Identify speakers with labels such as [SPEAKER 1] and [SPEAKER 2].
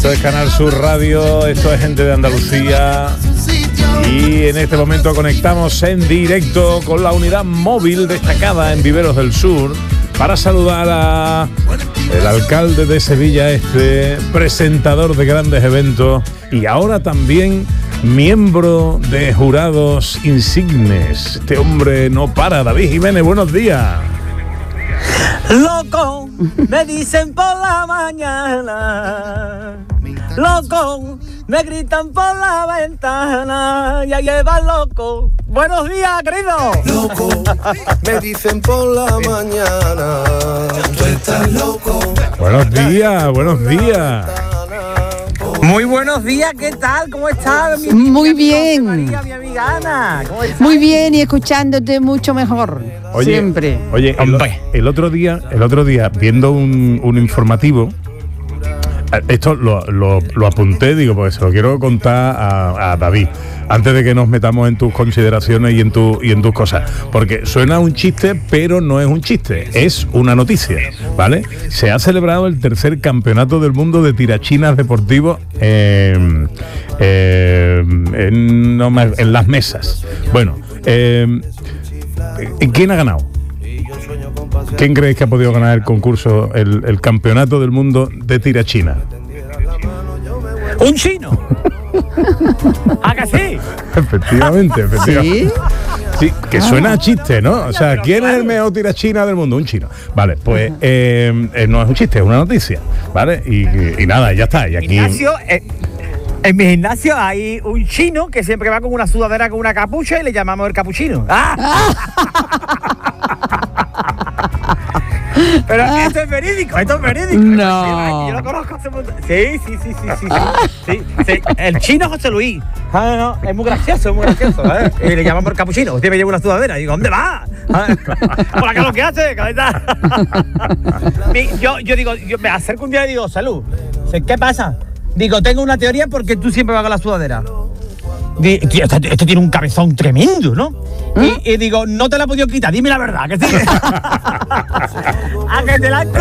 [SPEAKER 1] Esto es Canal Sur Radio, esto es Gente de Andalucía. Y en este momento conectamos en directo con la unidad móvil destacada en Viveros del Sur para saludar a el alcalde de Sevilla Este, presentador de grandes eventos y ahora también miembro de jurados insignes. Este hombre no para. David Jiménez, buenos días.
[SPEAKER 2] Loco, me dicen por la mañana. Loco, me gritan por la ventana. Ya lleva loco. Buenos días, querido.
[SPEAKER 3] Loco, me dicen por la mañana. Tú estás loco.
[SPEAKER 1] Buenos días, buenos días.
[SPEAKER 2] Muy buenos días, ¿qué tal? ¿Cómo estás?
[SPEAKER 4] Muy bien.
[SPEAKER 2] María, mi amiga Ana, ¿cómo estás?
[SPEAKER 4] Muy bien y escuchándote mucho mejor.
[SPEAKER 1] Oye,
[SPEAKER 4] siempre.
[SPEAKER 1] Oye, el otro día viendo un informativo, esto lo apunté, digo, porque se lo quiero contar a David, antes de que nos metamos en tus consideraciones y en tus cosas, porque suena un chiste, pero no es un chiste, es una noticia, ¿vale? Se ha celebrado el tercer campeonato del mundo de tirachinas deportivos en Las Mesas. Bueno, ¿quién ha ganado? ¿Quién creéis que ha podido ganar el concurso, el campeonato del mundo de tirachina?
[SPEAKER 2] ¡Un chino! ¿A que sí?
[SPEAKER 1] Efectivamente.
[SPEAKER 4] ¿Sí?
[SPEAKER 1] Sí, que suena a chiste, ¿no? O sea, ¿quién es el mejor tirachina del mundo? Un chino. Vale, pues no es un chiste, es una noticia, ¿vale? Y nada, ya está. Y aquí...
[SPEAKER 2] Ignacio, en mi gimnasio hay un chino que siempre va con una sudadera con una capucha y le llamamos el capuchino. Pero esto es verídico.
[SPEAKER 4] No.
[SPEAKER 2] Yo lo conozco. Sí. El chino José Luis. No, es muy gracioso, ¿eh? Y le llamamos el capuchino. Usted me lleva una sudadera. Y digo, ¿dónde va? ¿Por acá lo que hace, cabeza? Yo digo, yo me acerco un día y digo, salud. ¿Qué pasa? Digo, tengo una teoría porque tú siempre vas con la sudadera. Tío, esto tiene un cabezón tremendo, ¿no? Y digo, no te la he podido quitar, dime la verdad, que sí. A que te la has